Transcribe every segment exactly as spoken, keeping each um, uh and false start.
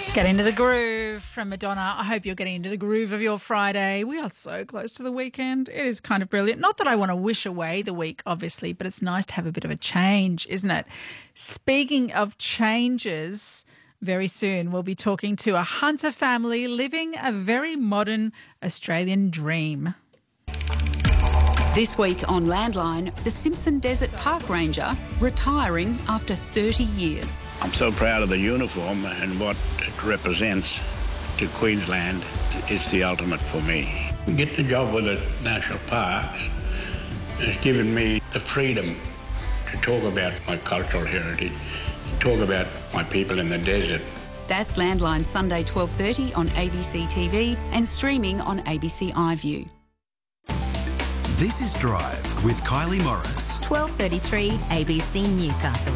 Get into the groove from Madonna. I hope you're getting into the groove of your Friday. We are so close to the weekend. It is kind of brilliant. Not that I want to wish away the week, obviously, but it's nice to have a bit of a change, isn't it? Speaking of changes, very soon we'll be talking to a Hunter family living a very modern Australian dream. This week on Landline, the Simpson Desert Park Ranger retiring after thirty years. I'm so proud of the uniform and what it represents to Queensland. It's the ultimate for me. To get the job with the national parks has given me the freedom to talk about my cultural heritage, to talk about my people in the desert. That's Landline, Sunday twelve thirty on A B C T V and streaming on A B C iView. This is Drive with Kylie Morris. twelve thirty-three A B C Newcastle.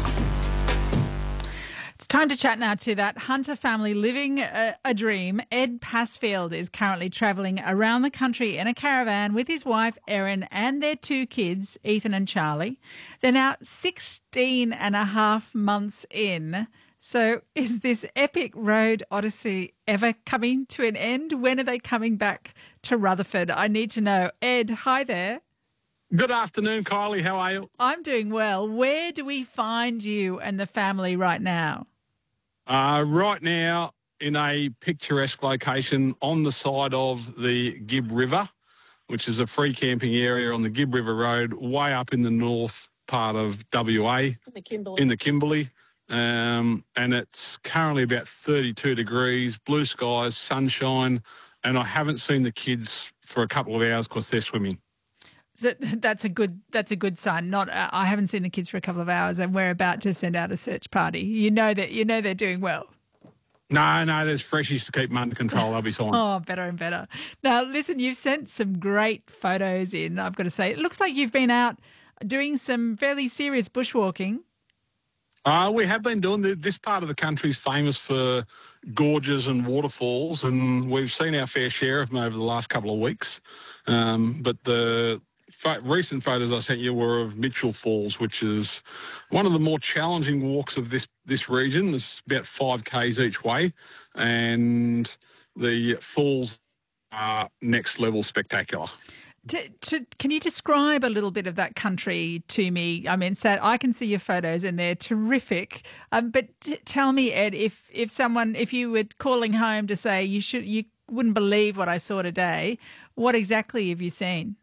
It's time to chat now to that Hunter family living a, a dream. Ed Passfield is currently travelling around the country in a caravan with his wife Erin and their two kids, Ethan and Charlie. They're now sixteen and a half months in. So is this epic road odyssey ever coming to an end? When are they coming back to Rutherford? I need to know. Ed, hi there. Good afternoon, Kylie. How are you? I'm doing well. Where do we find you and the family right now? Uh, right now in a picturesque location on the side of the Gibb River, which is a free camping area on the Gibb River Road, way up in the north part of W A. In the Kimberley. In the Kimberley. Um, and it's currently about thirty-two degrees, blue skies, sunshine, and I haven't seen the kids for a couple of hours because they're swimming. So that's a good that's a good sign. Not uh, I haven't seen the kids for a couple of hours, and we're about to send out a search party. You know that you know they're doing well. No, no, there's freshies to keep them under control. They'll be fine. Oh, better and better. Now, listen, you've sent some great photos in. I've got to say, it looks like you've been out doing some fairly serious bushwalking. Uh, we have been doing the, this part of the country is famous for gorges and waterfalls, and we've seen our fair share of them over the last couple of weeks. Um, but the fo- recent photos I sent you were of Mitchell Falls, which is one of the more challenging walks of this, this region. It's about five kays each way, and the falls are next level spectacular. To, to, can you describe a little bit of that country to me? I mean, Sad, I can see your photos and they're terrific. Um, but t- tell me, Ed, if if someone, if you were calling home to say you should, you wouldn't believe what I saw today, what exactly have you seen?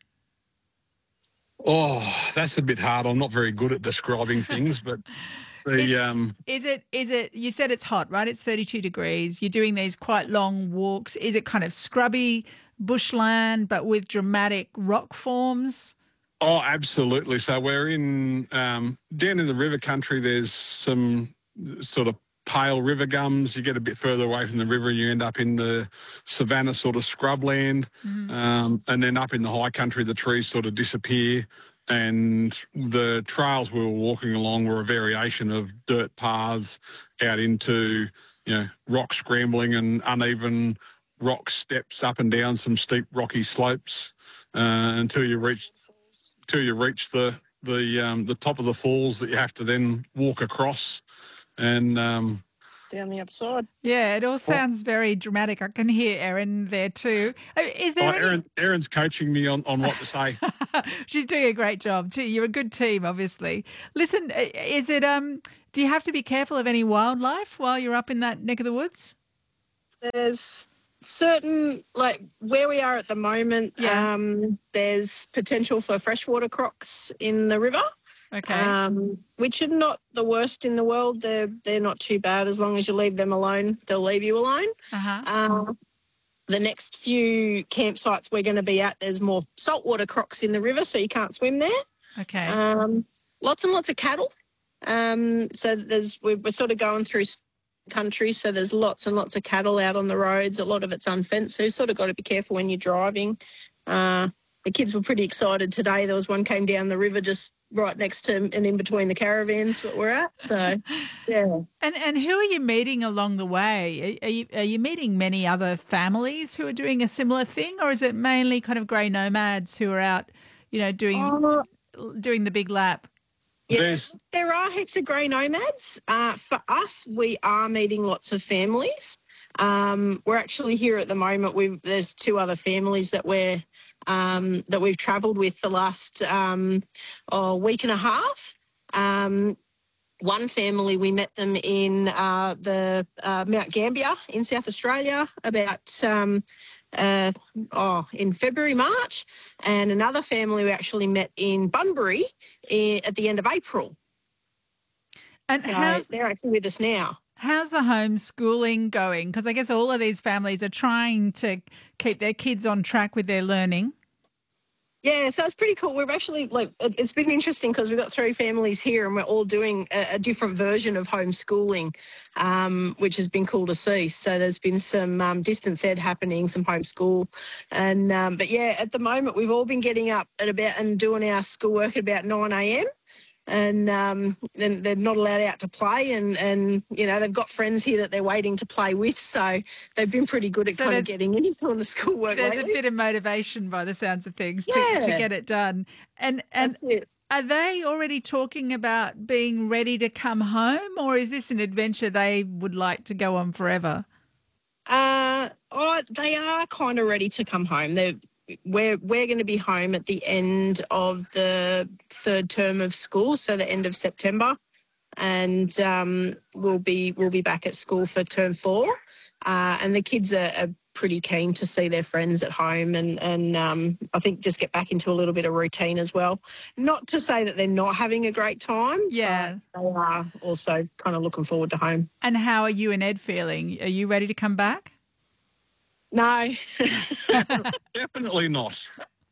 Oh, that's a bit hard. I'm not very good at describing things, but the it, um, is it is it? You said it's hot, right? It's thirty-two degrees. You're doing these quite long walks. Is it kind of scrubby bushland, but with dramatic rock forms? Oh, absolutely. So we're in um, down in the river country. There's some sort of pale river gums. You get a bit further away from the river, you end up in the savannah sort of scrubland, mm-hmm. um, and then up in the high country, the trees sort of disappear. And the trails we were walking along were a variation of dirt paths out into, you know, rock scrambling and uneven rock steps up and down some steep rocky slopes uh, until you reach until you reach the the um, the top of the falls that you have to then walk across and um, down the other side. Yeah, it all sounds oh. very dramatic. I can hear Erin there too. Is there? Oh, any... Erin, Erin's coaching me on, on what to say. She's doing a great job too. You're a good team, obviously. Listen, is it? Um, do you have to be careful of any wildlife while you're up in that neck of the woods? There's certain, like where we are at the moment, yeah. um, there's potential for freshwater crocs in the river. Okay. Um, which are not the worst in the world. They're they're not too bad as long as you leave them alone. They'll leave you alone. Uh-huh. Uh, the next few campsites we're going to be at, there's more saltwater crocs in the river, so you can't swim there. Okay. Um, lots and lots of cattle. Um, so there's we're, we're sort of going through country, so there's lots and lots of cattle out on the roads. A lot of it's unfenced, so you've sort of got to be careful when you're driving. Uh, the kids were pretty excited today. There was one came down the river just right next to and in between the caravans that we're at. So, yeah. And and who are you meeting along the way? Are, are you are you meeting many other families who are doing a similar thing, or is it mainly kind of grey nomads who are out, you know, doing uh, doing the big lap? Yeah, There's there are heaps of grey nomads. Uh, for us, we are meeting lots of families. Um, we're actually here at the moment. We've there's two other families that we're um, that we've travelled with the last um, oh, week and a half. Um, one family, we met them in uh, the uh, Mount Gambier in South Australia about um, uh, oh in February, March, and another family we actually met in Bunbury in, at the end of April. And So how's they're actually with us now. how's the homeschooling going? Because I guess all of these families are trying to keep their kids on track with their learning. Yeah, so it's pretty cool. We've actually, like, it- it's been interesting because we've got three families here and we're all doing a, a different version of homeschooling, um, which has been cool to see. So there's been some um, distance ed happening, some homeschool. And, um, but yeah, at the moment, we've all been getting up at about and doing our schoolwork at about nine a.m. And um, then they're not allowed out to play, and, and you know they've got friends here that they're waiting to play with, so they've been pretty good at So kind of there's- getting into on the schoolwork There's lately. a bit of motivation by the sounds of things to, Yeah. to get it done. And and That's it. are they already talking about being ready to come home, or is this an adventure they would like to go on forever? Uh, oh, they are kind of ready to come home. They're we're we're going to be home at the end of the third term of school, so the end of September, and um, we'll be we'll be back at school for term four. Uh, and the kids are, are pretty keen to see their friends at home, and and um, I think just get back into a little bit of routine as well. Not to say that they're not having a great time. Yeah. but they are also kind of looking forward to home. And how are you and Ed feeling? Are you ready to come back? No. definitely not.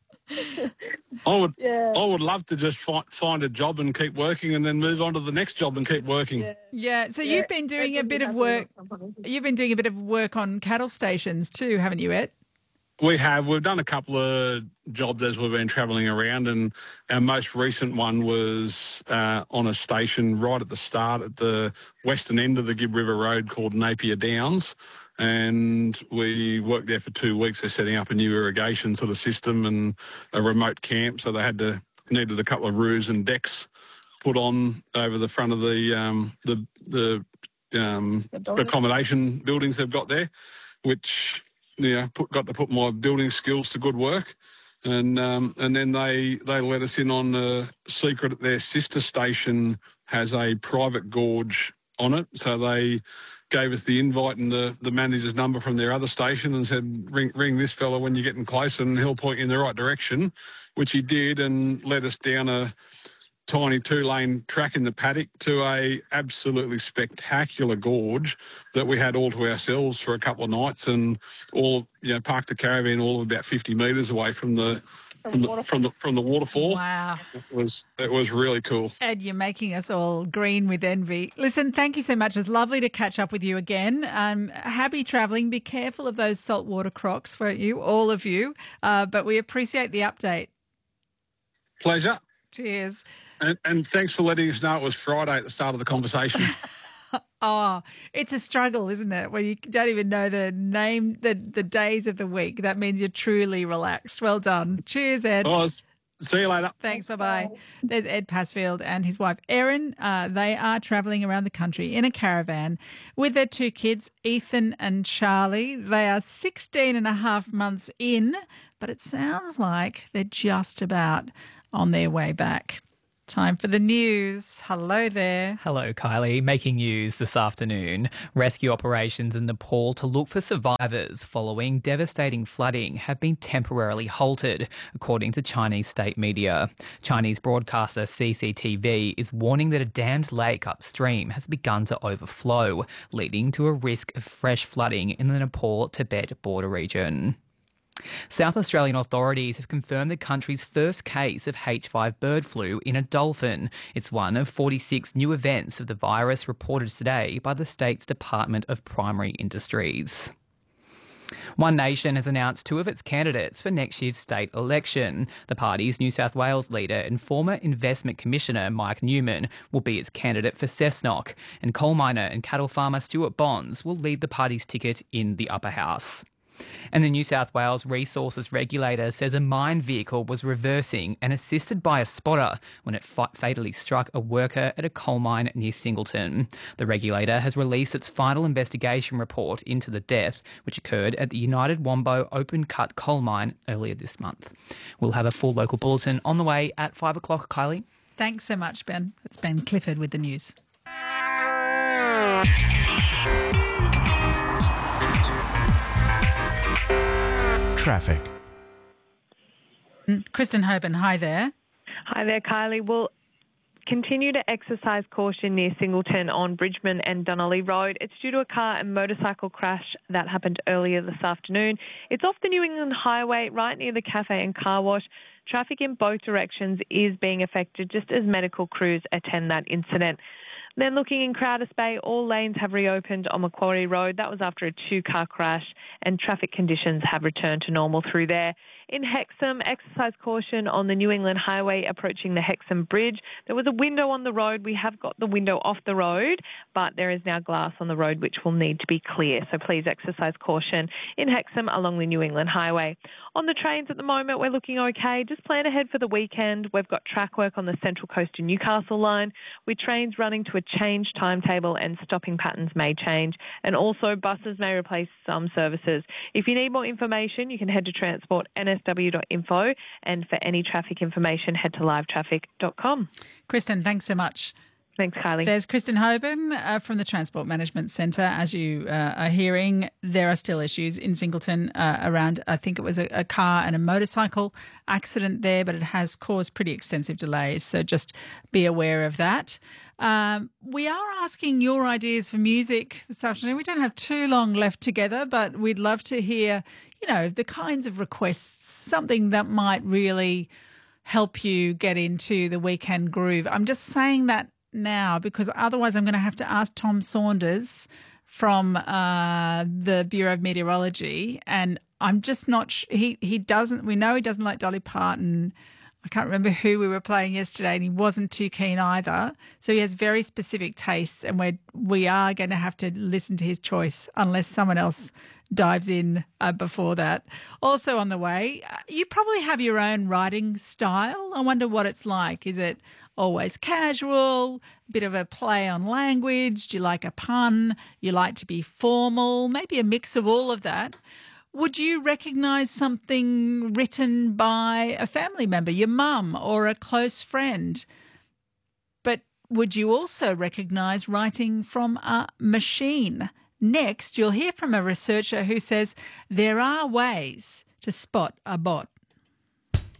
I would, Yeah. I would love to just find find a job and keep working, and then move on to the next job and keep working. Yeah. So you've been doing a bit of work. You've been doing a bit of work on cattle stations too, haven't you, Ed? We have. We've done a couple of jobs as we've been travelling around, and our most recent one was uh, on a station right at the start at the western end of the Gibb River Road called Napier Downs. And we worked there for two weeks. They're setting up a new irrigation sort of system and a remote camp. So they had to needed a couple of roofs and decks put on over the front of the um, the the um, accommodation buildings they've got there, which you know put, got to put my building skills to good work. And um, and then they they let us in on the secret that their sister station has a private gorge on it. So they gave us the invite and the, the manager's number from their other station and said, ring ring this fella when you're getting close and he'll point you in the right direction, which he did, and led us down a tiny two-lane track in the paddock to a absolutely spectacular gorge that we had all to ourselves for a couple of nights, and all, you know, parked the caravan all of about fifty metres away from the from the, from the from the waterfall. Wow. It was it was really cool. Ed, you're making us all green with envy. Listen, thank you so much. It's lovely to catch up with you again. Um, happy travelling. Be careful of those saltwater crocs, won't you? All of you. Uh, but we appreciate the update. Pleasure. Cheers. And, and thanks for letting us know it was Friday at the start of the conversation. Oh, it's a struggle, isn't it? When you don't even know the name, the, the days of the week. That means you're truly relaxed. Well done. Cheers, Ed. Oh, see you later. Thanks. Bye-bye. There's Ed Passfield and his wife, Erin. Uh, they are travelling around the country in a caravan with their two kids, Ethan and Charlie. They are sixteen and a half months in, but it sounds like they're just about on their way back. Time for the news. Hello there. Hello, Kylie. Making news this afternoon. Rescue operations in Nepal to look for survivors following devastating flooding have been temporarily halted, according to Chinese state media. Chinese broadcaster C C T V is warning that a dammed lake upstream has begun to overflow, leading to a risk of fresh flooding in the Nepal-Tibet border region. South Australian authorities have confirmed the country's first case of H five bird flu in a dolphin. It's one of forty-six new events of the virus reported today by the state's Department of Primary Industries. One Nation has announced two of its candidates for next year's state election. The party's New South Wales leader and former Investment Commissioner Mike Newman will be its candidate for Cessnock, and coal miner and cattle farmer Stuart Bonds will lead the party's ticket in the upper house. And the New South Wales Resources Regulator says a mine vehicle was reversing and assisted by a spotter when it fa- fatally struck a worker at a coal mine near Singleton. The regulator has released its final investigation report into the death, which occurred at the United Wombo open cut coal mine earlier this month. We'll have a full local bulletin on the way at five o'clock, Kylie. Thanks so much, Ben. It's Ben Clifford with the news. Traffic. Kristen Hoban, hi there. Hi there, Kylie. Well, continue to exercise caution near Singleton on Bridgeman and Dunolly Road. It's due to a car and motorcycle crash that happened earlier this afternoon. It's off the New England Highway right near the cafe and car wash. Traffic in both directions is being affected just as medical crews attend that incident. Then looking in Crowders Bay, all lanes have reopened on Macquarie Road. That was after a two-car crash, and traffic conditions have returned to normal through there. In Hexham, exercise caution on the New England Highway approaching the Hexham Bridge. There was a window on the road. We have got the window off the road, but there is now glass on the road which will need to be clear. So please exercise caution in Hexham along the New England Highway. On the trains at the moment, we're looking okay. Just plan ahead for the weekend. We've got track work on the Central Coast to Newcastle line, with trains running to a changed timetable and stopping patterns may change. And also buses may replace some services. If you need more information, you can head to transport n s w dot info, and for any traffic information, head to live traffic dot com. Kristen, thanks so much. Thanks, Kylie. There's Kristen Hoban uh, from the Transport Management Centre. As you uh, are hearing, there are still issues in Singleton uh, around, I think it was a, a car and a motorcycle accident there, but it has caused pretty extensive delays. So just be aware of that. Um, we are asking your ideas for music this afternoon. We don't have too long left together, but we'd love to hear, you know, the kinds of requests, something that might really help you get into the weekend groove. I'm just saying that now because otherwise I'm going to have to ask Tom Saunders from uh, the Bureau of Meteorology, and I'm just not sh- he he doesn't we know he doesn't like Dolly Parton. I can't remember who we were playing yesterday, and he wasn't too keen either. So he has very specific tastes, and we're we are going to have to listen to his choice unless someone else dives in uh, before that. Also on the way, uh, you probably have your own writing style. I wonder what it's like. Is it always casual, a bit of a play on language? Do you like a pun? You like to be formal? Maybe a mix of all of that. Would you recognise something written by a family member, your mum or a close friend? But would you also recognise writing from a machine? Next, you'll hear from a researcher who says there are ways to spot a bot.